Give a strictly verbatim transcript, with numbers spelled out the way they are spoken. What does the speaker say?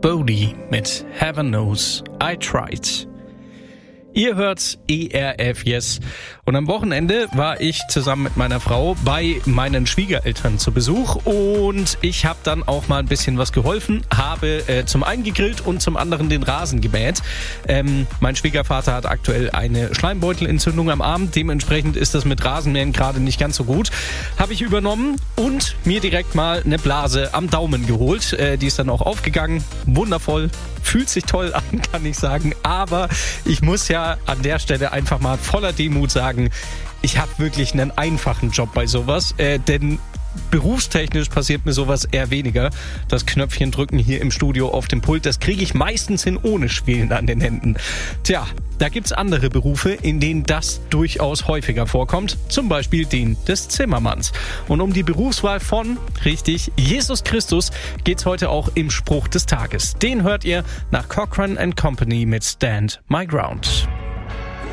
Bodie mit Heaven Knows I Tried. Ihr hört E R F Yes. Und am Wochenende war ich zusammen mit meiner Frau bei meinen Schwiegereltern zu Besuch und ich habe dann auch mal ein bisschen was geholfen, habe äh, zum einen gegrillt und zum anderen den Rasen gemäht. Ähm, mein Schwiegervater hat aktuell eine Schleimbeutelentzündung am Arm, dementsprechend ist das mit Rasenmähen gerade nicht ganz so gut. Habe ich übernommen und mir direkt mal eine Blase am Daumen geholt. Äh, die ist dann auch aufgegangen, wundervoll, fühlt sich toll an, kann ich sagen, aber ich muss ja an der Stelle einfach mal voller Demut sagen, ich habe wirklich einen einfachen Job bei sowas, äh, denn berufstechnisch passiert mir sowas eher weniger. Das Knöpfchen drücken hier im Studio auf dem Pult, das kriege ich meistens hin ohne Schwelen an den Händen. Tja, da gibt's andere Berufe, in denen das durchaus häufiger vorkommt, zum Beispiel den des Zimmermanns. Und um die Berufswahl von, richtig, Jesus Christus geht's heute auch im Spruch des Tages. Den hört ihr nach Cochran and Company mit Stand My Ground.